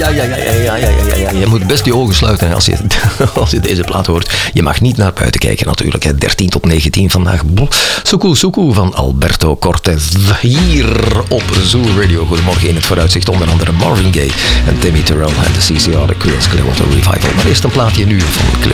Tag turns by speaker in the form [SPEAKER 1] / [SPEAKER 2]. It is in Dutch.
[SPEAKER 1] Ja. Je moet best je ogen sluiten als je deze plaat hoort. Je mag niet naar buiten kijken natuurlijk. Hè. 13 tot 19 vandaag. Suku van Alberto Cortez. Hier op Zoo Radio. Goedemorgen in het vooruitzicht. Onder andere Marvin Gaye en Timmy Terrell en de CCR, de Creedence Clearwater Revival. Maar eerst een plaatje nu van